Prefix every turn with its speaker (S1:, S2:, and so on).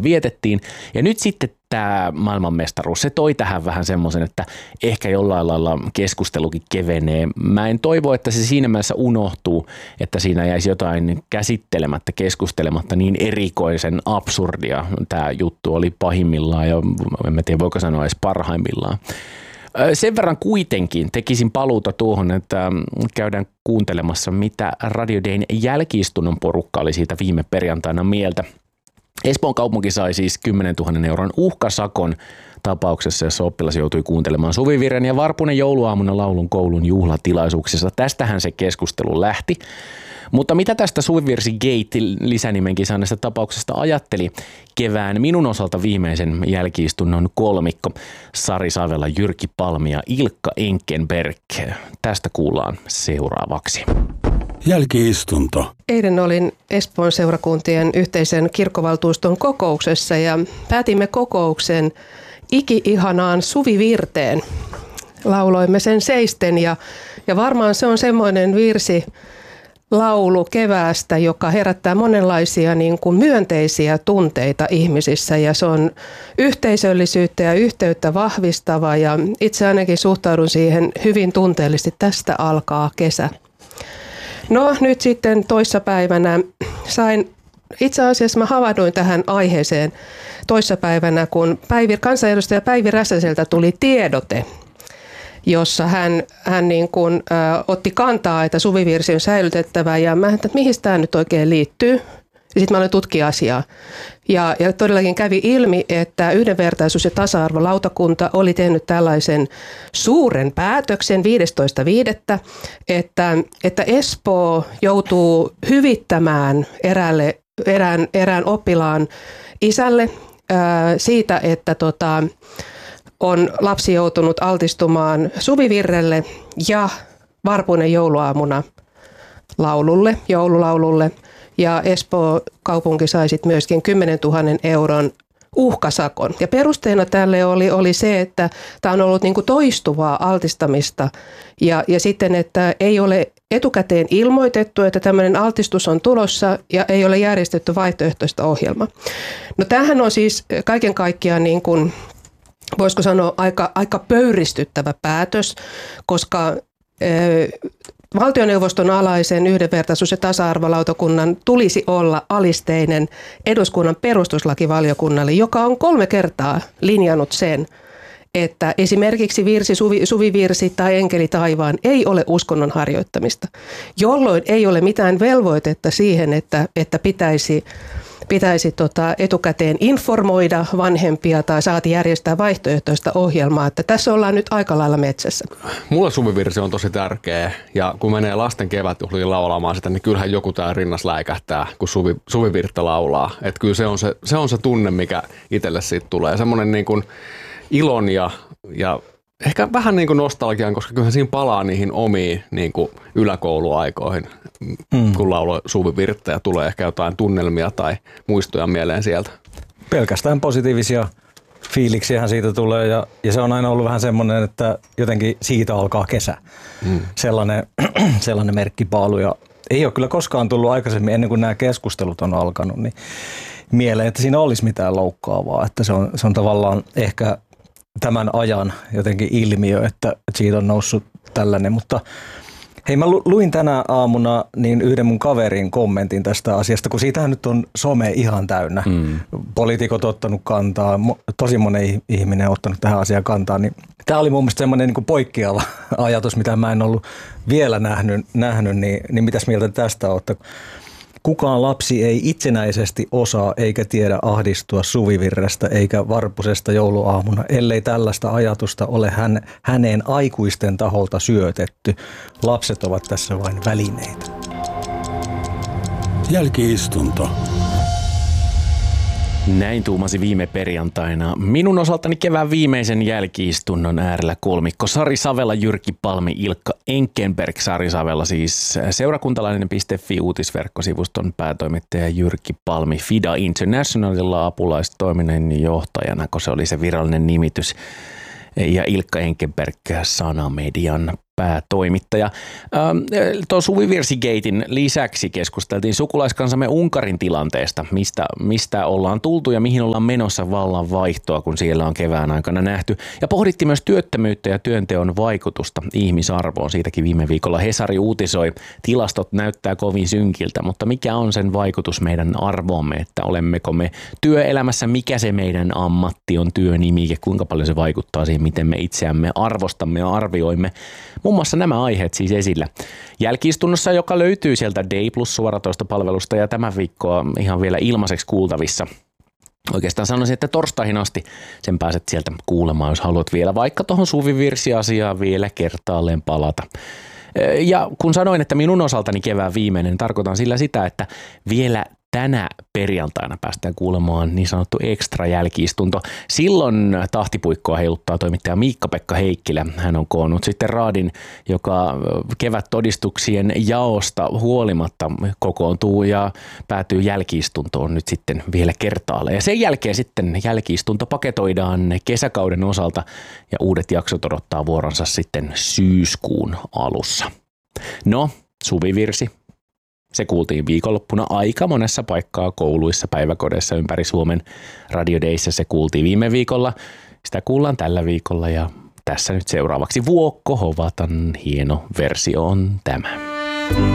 S1: vietettiin. Ja nyt sitten tämä maailmanmestaruus, se toi tähän vähän semmoisen, että ehkä jollain lailla keskustelukin kevenee. Mä en toivo, että se siinä mielessä unohtuu, että siinä jäisi jotain käsittelemättä, keskustelematta, niin erikoisen absurdia tämä juttu oli pahimmillaan ja en tiedä voiko sanoa edes parhaimmillaan. Sen verran kuitenkin tekisin paluuta tuohon, että käydään kuuntelemassa, mitä Radio Dayn jälki-istunnon porukka oli siitä viime perjantaina mieltä. Espoon kaupunki sai siis 10 000 euron uhkasakon tapauksessa, jossa oppilas joutui kuuntelemaan Suvivirren ja Varpunen jouluaamuna laulun koulun juhlatilaisuuksissa. Tästähän se keskustelu lähti. Mutta mitä tästä Suvivirsi Gate lisänimenkin saaneesta tapauksesta ajatteli kevään minun osalta viimeisen jälki-istunnon kolmikko Sari Savela, Jyrki Palmi ja Ilkka Enkenberg? Tästä kuullaan seuraavaksi.
S2: Jälki-istunto.
S3: Eilen olin Espoon seurakuntien yhteisen kirkkovaltuuston kokouksessa ja päätimme kokouksen iki-ihanaan Suvivirteen. Lauloimme sen seisten ja varmaan se on semmoinen virsi, laulu keväästä, joka herättää monenlaisia niin kuin myönteisiä tunteita ihmisissä ja se on yhteisöllisyyttä ja yhteyttä vahvistava ja itse ainakin suhtaudun siihen hyvin tunteellisesti. Tästä alkaa kesä. No nyt sitten toissapäivänä itse asiassa mä havahduin tähän aiheeseen toissapäivänä, kun kansanedustaja Päivi Räsäseltä tuli tiedote, jossa hän niin kuin, otti kantaa, että suvivirsi on säilytettävä ja mä ajattelin, että mihin tämä nyt oikein liittyy. Ja sitten mä aloin tutkia asiaa. Ja todellakin kävi ilmi, että yhdenvertaisuus- ja tasa-arvolautakunta oli tehnyt tällaisen suuren päätöksen 15.5., että Espoo joutuu hyvittämään erään oppilaan isälle siitä, että on lapsi joutunut altistumaan Suvivirrelle ja Varpunen jouluaamuna joululaululle. Ja Espoo kaupunki sai sitten myöskin 10 000 euron uhkasakon. Ja perusteena tälle oli se, että tämä on ollut niinku toistuvaa altistamista ja sitten, että ei ole etukäteen ilmoitettu, että tämmöinen altistus on tulossa ja ei ole järjestetty vaihtoehtoista ohjelmaa. No tämähän on siis kaiken kaikkiaan niin kuin, voisiko sanoa aika pöyristyttävä päätös, koska valtioneuvoston alaisen yhdenvertaisuus- ja tasa-arvolautakunnan tulisi olla alisteinen eduskunnan perustuslakivaliokunnalle, joka on 3 kertaa linjannut sen, että esimerkiksi suvivirsi tai enkeli taivaan ei ole uskonnon harjoittamista, jolloin ei ole mitään velvoitetta siihen, että pitäisi etukäteen informoida vanhempia tai saati järjestää vaihtoehtoista ohjelmaa, että tässä ollaan nyt aika lailla metsässä.
S4: Mulle suvivirsi on tosi tärkeä ja kun menee lasten kevätjuhliin laulamaan sitä, niin kyllähän joku tää rinnas läikähtää, kun suvivirttä laulaa. Että kyllä se on se tunne, mikä itselle siitä tulee. Semmoinen niin kuin ilon ja ehkä vähän niin kuin nostalgian, koska kyllähän siinä palaa niihin omiin niin kuin yläkouluaikoihin, kun lauloi suvivirttä ja tulee ehkä jotain tunnelmia tai muistoja mieleen sieltä.
S5: Pelkästään positiivisia fiiliksiähän siitä tulee ja se on aina ollut vähän semmoinen, että jotenkin siitä alkaa kesä. Sellainen merkkipaalu ja ei ole kyllä koskaan tullut aikaisemmin ennen kuin nämä keskustelut on alkanut, niin mieleen, että siinä olisi mitään loukkaavaa, että se on tavallaan ehkä tämän ajan jotenkin ilmiö, että siitä on noussut tällainen, mutta hei, mä luin tänä aamuna niin yhden mun kaverin kommentin tästä asiasta, kun siitähän nyt on some ihan täynnä. Poliitikot ottanut kantaa, tosi monen ihminen on ottanut tähän asiaan kantaa, niin tämä oli mun mielestä semmoinen niin kuin poikkeava ajatus, mitä mä en ollut vielä nähnyt niin mitäs mieltä tästä olette? Kukaan lapsi ei itsenäisesti osaa eikä tiedä ahdistua suvivirrestä eikä varpusesta jouluaamuna, ellei tällaista ajatusta ole häneen aikuisten taholta syötetty. Lapset ovat tässä vain välineitä.
S2: Jälki-istunto.
S1: Näin tuumasi viime perjantaina minun osaltani kevään viimeisen jälki-istunnon äärellä kolmikko Sari Savela, Jyrki Palmi, Ilkka Enkenberg. Sari Savela siis seurakuntalainen.fi uutisverkkosivuston päätoimittaja, Jyrki Palmi FIDA Internationalilla apulaistoiminnan johtajana, kun se oli se virallinen nimitys, ja Ilkka Enkenberg Sanamedian päätoimittaja. Tuon Suvivirsi-gatein lisäksi keskusteltiin sukulaiskansamme Unkarin tilanteesta, mistä ollaan tultu ja mihin ollaan menossa vallan vaihtoa, kun siellä on kevään aikana nähty. Ja pohdittiin myös työttömyyttä ja työnteon vaikutusta ihmisarvoon. Siitäkin viime viikolla Hesari uutisoi. Tilastot näyttää kovin synkiltä, mutta mikä on sen vaikutus meidän arvoomme, että olemmeko me työelämässä, mikä se meidän ammatti on, työnimike, kuinka paljon se vaikuttaa siihen, miten me itseämme arvostamme ja arvioimme. Muun muassa nämä aiheet siis esillä. Jälki-istunnossa, joka löytyy sieltä Day Plus suoratoistopalvelusta ja tämän viikkoa ihan vielä ilmaiseksi kuultavissa. Oikeastaan sanoisin, että torstaihin asti sen pääset sieltä kuulemaan, jos haluat vielä vaikka tuohon Suvivirsi-asiaan vielä kertaalleen palata. Ja kun sanoin, että minun osaltani kevään viimeinen, niin tarkoitan sillä sitä, että vielä tänä perjantaina päästään kuulemaan niin sanottu ekstra jälki-istunto. Silloin tahtipuikkoa heiluttaa toimittaja Miikka-Pekka Heikkilä. Hän on koonnut sitten raadin, joka kevättodistuksien jaosta huolimatta kokoontuu ja päätyy jälki-istuntoon nyt sitten vielä kertaalle. Ja sen jälkeen sitten jälki-istunto paketoidaan kesäkauden osalta ja uudet jaksot odottaa vuoronsa sitten syyskuun alussa. No, Suvivirsi. Se kuultiin viikonloppuna aika monessa paikkaa kouluissa, päiväkodeissa ympäri Suomen. Radio Dayssä se kuultiin viime viikolla. Sitä kuullaan tällä viikolla ja tässä nyt seuraavaksi Vuokko Hovatan hieno versio on tämä.